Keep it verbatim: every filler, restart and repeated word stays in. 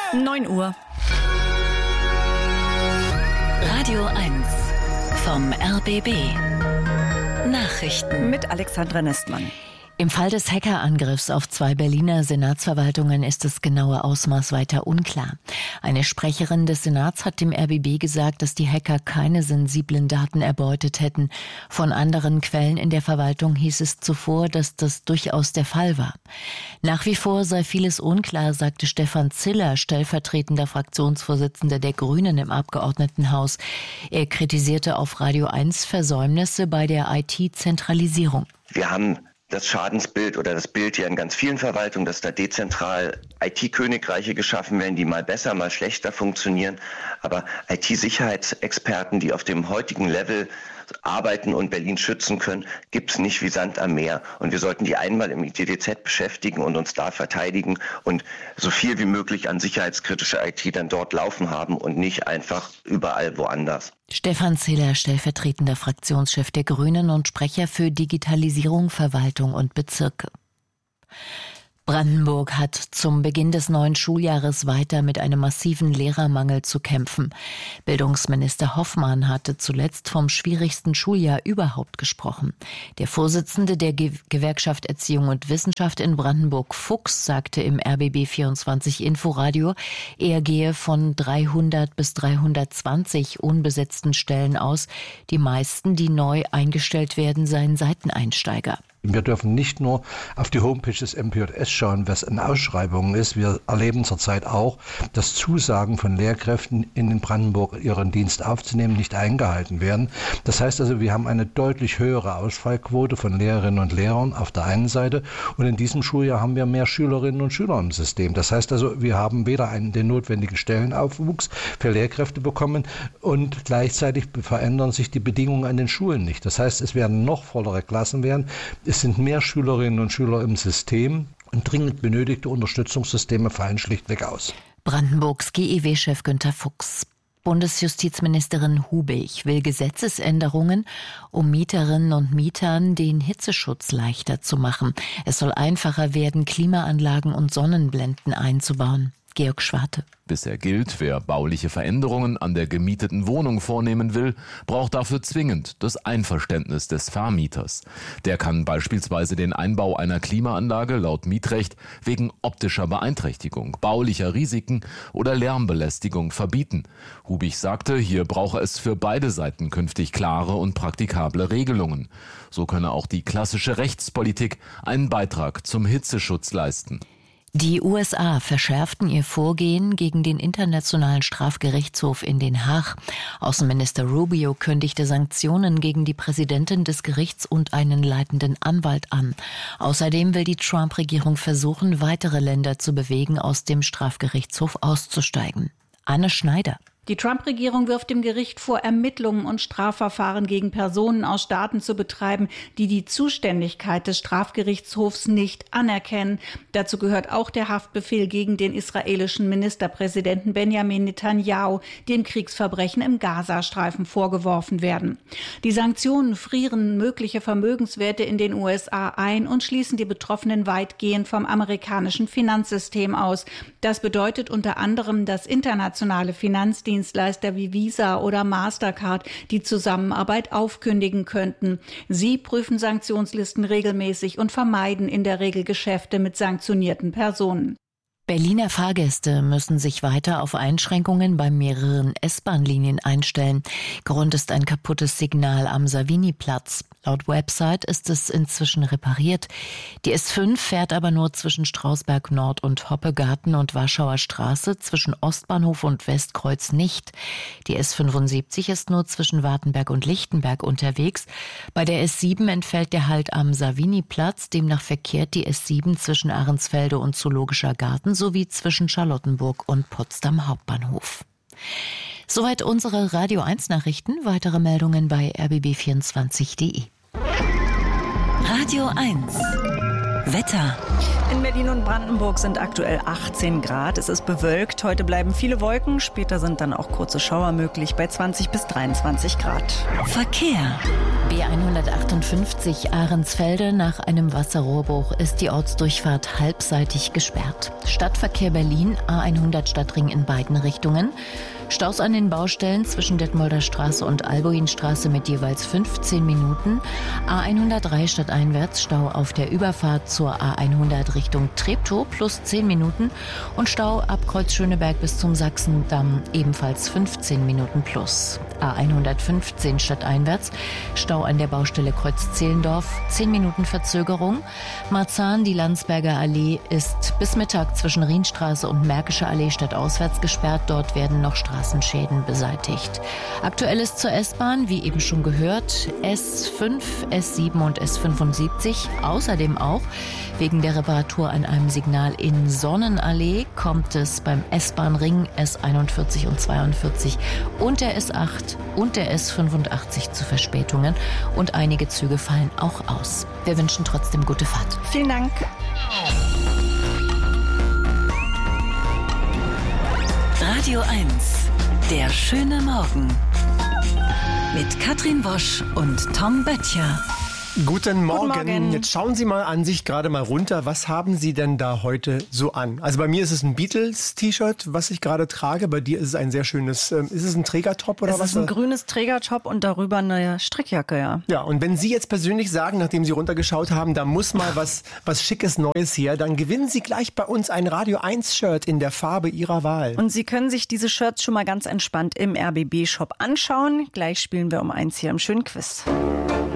neun Uhr. Radio eins vom R B B. Nachrichten Mit Alexandra Nestmann. Im Fall des Hackerangriffs auf zwei Berliner Senatsverwaltungen ist das genaue Ausmaß weiter unklar. Eine Sprecherin des Senats hat dem R B B gesagt, dass die Hacker keine sensiblen Daten erbeutet hätten. Von anderen Quellen in der Verwaltung hieß es zuvor, dass das durchaus der Fall war. Nach wie vor sei vieles unklar, sagte Stefan Ziller, stellvertretender Fraktionsvorsitzender der Grünen im Abgeordnetenhaus. Er kritisierte auf Radio eins Versäumnisse bei der I T-Zentralisierung. Wir haben das Schadensbild oder das Bild ja in ganz vielen Verwaltungen, dass da dezentral I T-Königreiche geschaffen werden, die mal besser, mal schlechter funktionieren. Aber I T-Sicherheitsexperten, die auf dem heutigen Level arbeiten und Berlin schützen können, gibt es nicht wie Sand am Meer. Und wir sollten die einmal im I T D Z beschäftigen und uns da verteidigen und so viel wie möglich an sicherheitskritische I T dann dort laufen haben und nicht einfach überall woanders. Stefan Ziller, stellvertretender Fraktionschef der Grünen und Sprecher für Digitalisierung, Verwaltung und Bezirke. Brandenburg hat zum Beginn des neuen Schuljahres weiter mit einem massiven Lehrermangel zu kämpfen. Bildungsminister Hoffmann hatte zuletzt vom schwierigsten Schuljahr überhaupt gesprochen. Der Vorsitzende der Ge- Gewerkschaft Erziehung und Wissenschaft in Brandenburg, Fuchs, sagte im R B B vierundzwanzig Inforadio, er gehe von dreihundert bis dreihundertzwanzig unbesetzten Stellen aus. Die meisten, die neu eingestellt werden, seien Seiteneinsteiger. Wir dürfen nicht nur auf die Homepage des M P J S schauen, was in Ausschreibungen ist. Wir erleben zurzeit auch, dass Zusagen von Lehrkräften in Brandenburg ihren Dienst aufzunehmen nicht eingehalten werden. Das heißt also, wir haben eine deutlich höhere Ausfallquote von Lehrerinnen und Lehrern auf der einen Seite und in diesem Schuljahr haben wir mehr Schülerinnen und Schüler im System. Das heißt also, wir haben weder einen, den notwendigen Stellenaufwuchs für Lehrkräfte bekommen und gleichzeitig verändern sich die Bedingungen an den Schulen nicht. Das heißt, es werden noch vollere Klassen werden. Es sind mehr Schülerinnen und Schüler im System und dringend benötigte Unterstützungssysteme fallen schlichtweg aus. Brandenburgs G E W-Chef Günter Fuchs. Bundesjustizministerin Hubig will Gesetzesänderungen, um Mieterinnen und Mietern den Hitzeschutz leichter zu machen. Es soll einfacher werden, Klimaanlagen und Sonnenblenden einzubauen. Georg Schwarte. Bisher gilt, wer bauliche Veränderungen an der gemieteten Wohnung vornehmen will, braucht dafür zwingend das Einverständnis des Vermieters. Der kann beispielsweise den Einbau einer Klimaanlage laut Mietrecht wegen optischer Beeinträchtigung, baulicher Risiken oder Lärmbelästigung verbieten. Hubig sagte, hier brauche es für beide Seiten künftig klare und praktikable Regelungen. So könne auch die klassische Rechtspolitik einen Beitrag zum Hitzeschutz leisten. Die U S A verschärften ihr Vorgehen gegen den Internationalen Strafgerichtshof in Den Haag. Außenminister Rubio kündigte Sanktionen gegen die Präsidentin des Gerichts und einen leitenden Anwalt an. Außerdem will die Trump-Regierung versuchen, weitere Länder zu bewegen, aus dem Strafgerichtshof auszusteigen. Anne Schneider. Die Trump-Regierung wirft dem Gericht vor, Ermittlungen und Strafverfahren gegen Personen aus Staaten zu betreiben, die die Zuständigkeit des Strafgerichtshofs nicht anerkennen. Dazu gehört auch der Haftbefehl gegen den israelischen Ministerpräsidenten Benjamin Netanyahu, dem Kriegsverbrechen im Gazastreifen vorgeworfen werden. Die Sanktionen frieren mögliche Vermögenswerte in den U S A ein und schließen die Betroffenen weitgehend vom amerikanischen Finanzsystem aus. Das bedeutet unter anderem, dass internationale Finanzdienste Dienstleister wie Visa oder Mastercard die Zusammenarbeit aufkündigen könnten. Sie prüfen Sanktionslisten regelmäßig und vermeiden in der Regel Geschäfte mit sanktionierten Personen. Berliner Fahrgäste müssen sich weiter auf Einschränkungen bei mehreren S-Bahn-Linien einstellen. Grund ist ein kaputtes Signal am Savini-Platz. Laut Website ist es inzwischen repariert. Die S fünf fährt aber nur zwischen Strausberg Nord und Hoppegarten und Warschauer Straße, zwischen Ostbahnhof und Westkreuz nicht. Die S fünfundsiebzig ist nur zwischen Wartenberg und Lichtenberg unterwegs. Bei der S sieben entfällt der Halt am Savini-Platz. Demnach verkehrt die S sieben zwischen Ahrensfelde und Zoologischer Garten sowie zwischen Charlottenburg und Potsdam Hauptbahnhof. Soweit unsere Radio eins Nachrichten. Weitere Meldungen bei r b b vierundzwanzig punkt d e. Radio eins. Wetter. In Berlin und Brandenburg sind aktuell achtzehn Grad. Es ist bewölkt. Heute bleiben viele Wolken. Später sind dann auch kurze Schauer möglich bei zwanzig bis dreiundzwanzig Grad. Verkehr. B hundertachtundfünfzig Ahrensfelde. Nach einem Wasserrohrbruch ist die Ortsdurchfahrt halbseitig gesperrt. Stadtverkehr Berlin, A hundert Stadtring in beiden Richtungen. Staus an den Baustellen zwischen Detmolder Straße und Albuinstraße mit jeweils fünfzehn Minuten. A hundertdrei stadteinwärts Stau auf der Überfahrt zur A hundert Richtung Treptow plus zehn Minuten und Stau ab Kreuz Schöneberg bis zum Sachsendamm ebenfalls fünfzehn Minuten plus. A hundertfünfzehn stadteinwärts Stau an der Baustelle Kreuz Zehlendorf, zehn Minuten Verzögerung. Marzahn, die Landsberger Allee ist bis Mittag zwischen Rienstraße und Märkische Allee stadtauswärts gesperrt. Dort werden noch Straßenschäden beseitigt. Aktuell ist zur S-Bahn, wie eben schon gehört, S fünf, S sieben und S fünfundsiebzig. Außerdem auch wegen der Reparatur an einem Signal in Sonnenallee kommt es beim S-Bahn-Ring S einundvierzig und zweiundvierzig und der S acht und der S fünfundachtzig zu Verspätungen und einige Züge fallen auch aus. Wir wünschen trotzdem gute Fahrt. Vielen Dank. Radio eins. Der schöne Morgen. Mit Katrin Wosch und Tom Böttcher. Guten Morgen. Guten Morgen. Jetzt schauen Sie mal an sich gerade mal runter. Was haben Sie denn da heute so an? Also bei mir ist es ein Beatles-T-Shirt, was ich gerade trage. Bei dir ist es ein sehr schönes, ähm, ist es ein Trägertop oder es was? Es ist ein grünes Trägertop und darüber eine Strickjacke, ja. Ja, und wenn Sie jetzt persönlich sagen, nachdem Sie runtergeschaut haben, da muss mal was, was Schickes Neues her, dann gewinnen Sie gleich bei uns ein Radio eins Shirt in der Farbe Ihrer Wahl. Und Sie können sich diese Shirts schon mal ganz entspannt im R B B-Shop anschauen. Gleich spielen wir um eins hier im schönen Quiz.